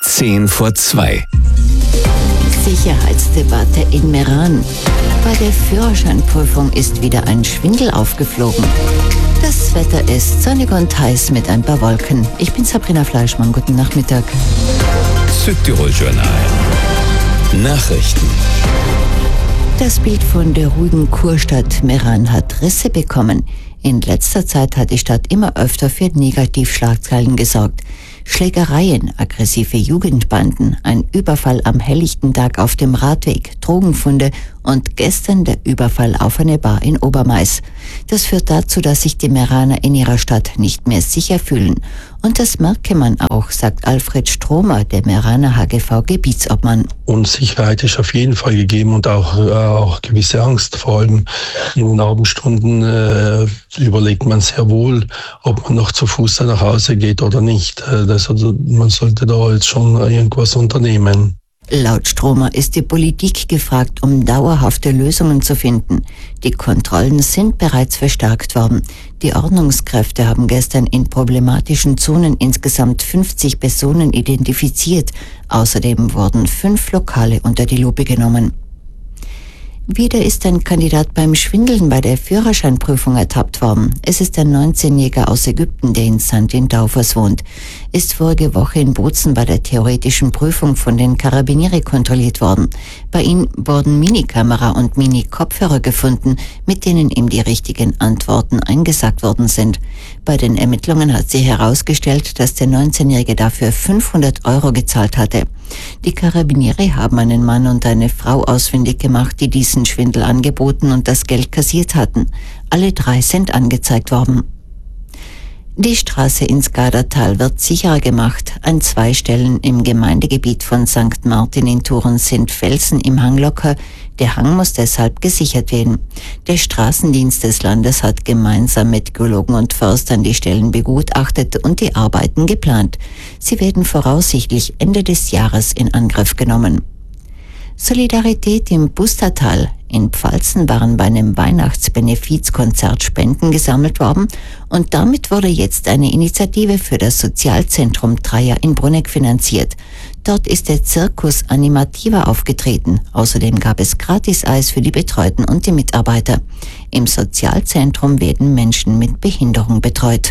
1:10 Sicherheitsdebatte in Meran. Bei der Führerscheinprüfung ist wieder ein Schwindel aufgeflogen. Das Wetter ist sonnig und heiß mit ein paar Wolken. Ich bin Sabrina Fleischmann. Guten Nachmittag. Südtirol-Journal. Nachrichten. Das Bild von der ruhigen Kurstadt Meran hat Risse bekommen. In letzter Zeit hat die Stadt immer öfter für Negativschlagzeilen gesorgt. Schlägereien, aggressive Jugendbanden, ein Überfall am helllichten Tag auf dem Radweg, Drogenfunde und gestern der Überfall auf eine Bar in Obermais. Das führt dazu, dass sich die Meraner in ihrer Stadt nicht mehr sicher fühlen. Und das merke man auch, sagt Alfred Stromer, der Meraner HGV-Gebietsobmann. Unsicherheit ist auf jeden Fall gegeben und auch gewisse Angst. Vor allem in den Abendstunden überlegt man sehr wohl, ob man noch zu Fuß nach Hause geht oder nicht. Man sollte da jetzt schon irgendwas unternehmen. Laut Stromer ist die Politik gefragt, um dauerhafte Lösungen zu finden. Die Kontrollen sind bereits verstärkt worden. Die Ordnungskräfte haben gestern in problematischen Zonen insgesamt 50 Personen identifiziert. Außerdem wurden 5 Lokale unter die Lupe genommen. Wieder ist ein Kandidat beim Schwindeln bei der Führerscheinprüfung ertappt worden. Es ist ein 19-Jähriger aus Ägypten, der in St. Taufers wohnt. Ist vorige Woche in Bozen bei der theoretischen Prüfung von den Carabinieri kontrolliert worden. Bei ihm wurden Minikamera und Mini-Kopfhörer gefunden, mit denen ihm die richtigen Antworten eingesagt worden sind. Bei den Ermittlungen hat sich herausgestellt, dass der 19-Jährige dafür 500 € gezahlt hatte. Die Carabinieri haben einen Mann und eine Frau ausfindig gemacht, die diesen Schwindel angeboten und das Geld kassiert hatten. Alle 3 sind angezeigt worden. Die Straße ins Gardatal wird sicherer gemacht. An 2 Stellen im Gemeindegebiet von St. Martin in Thuren sind Felsen im Hang locker. Der Hang muss deshalb gesichert werden. Der Straßendienst des Landes hat gemeinsam mit Geologen und Förstern die Stellen begutachtet und die Arbeiten geplant. Sie werden voraussichtlich Ende des Jahres in Angriff genommen. Solidarität im Bustertal. In Pfalzen waren bei einem Weihnachtsbenefizkonzert Spenden gesammelt worden und damit wurde jetzt eine Initiative für das Sozialzentrum Dreier in Bruneck finanziert. Dort ist der Circus Animativa aufgetreten. Außerdem gab es Gratis-Eis für die Betreuten und die Mitarbeiter. Im Sozialzentrum werden Menschen mit Behinderung betreut.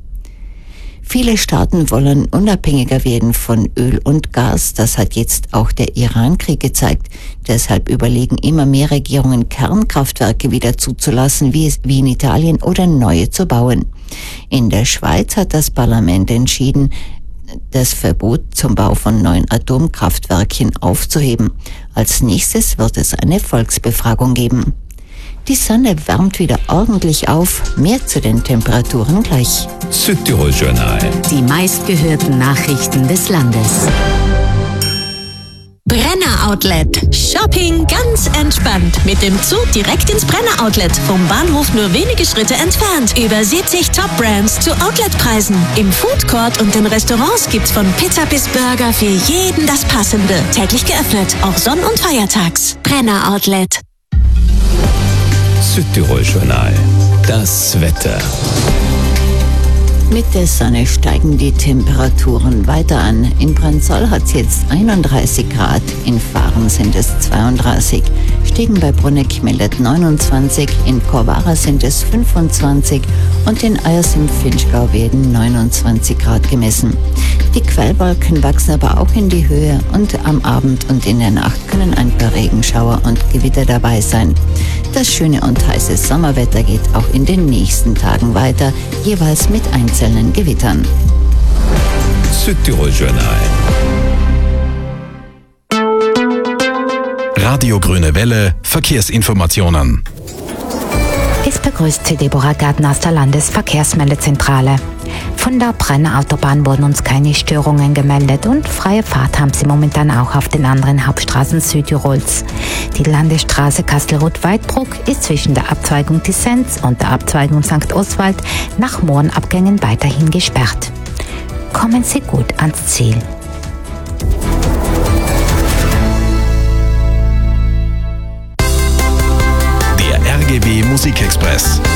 Viele Staaten wollen unabhängiger werden von Öl und Gas. Das hat jetzt auch der Iran-Krieg gezeigt. Deshalb überlegen immer mehr Regierungen, Kernkraftwerke wieder zuzulassen, wie in Italien, oder neue zu bauen. In der Schweiz hat das Parlament entschieden, das Verbot zum Bau von neuen Atomkraftwerken aufzuheben. Als nächstes wird es eine Volksbefragung geben. Die Sonne wärmt wieder ordentlich auf. Mehr zu den Temperaturen gleich. Südtirol-Journal. Die meistgehörten Nachrichten des Landes. Brenner Outlet. Shopping ganz entspannt. Mit dem Zug direkt ins Brenner Outlet. Vom Bahnhof nur wenige Schritte entfernt. Über 70 Top-Brands zu Outletpreisen. Im Food Court und in Restaurants gibt's von Pizza bis Burger für jeden das Passende. Täglich geöffnet, auch Sonn- und Feiertags. Brenner Outlet. Südtirol-Journal. Das Wetter. Mit der Sonne steigen die Temperaturen weiter an. In Brandsol hat es jetzt 31 Grad, in Fahren sind es 32. Stegen bei Bruneck meldet 29, in Chorwara sind es 25 und in Eyers im Finchgau werden 29 Grad gemessen. Die Quellwolken wachsen aber auch in die Höhe und am Abend und in der Nacht können ein paar Regenschauer und Gewitter dabei sein. Das schöne und heiße Sommerwetter geht auch in den nächsten Tagen weiter, jeweils mit einzelnen Gewittern. Südtirol-Journal. Radio Grüne Welle, Verkehrsinformationen. Es begrüßt Sie Deborah Gärtner aus der Landesverkehrsmeldezentrale. Von der Brenner Autobahn wurden uns keine Störungen gemeldet und freie Fahrt haben Sie momentan auch auf den anderen Hauptstraßen Südtirols. Die Landesstraße Kastelruth-Weidbruck ist zwischen der Abzweigung Tissenz und der Abzweigung St. Oswald nach Mohrenabgängen weiterhin gesperrt. Kommen Sie gut ans Ziel. Der RGW Musikexpress.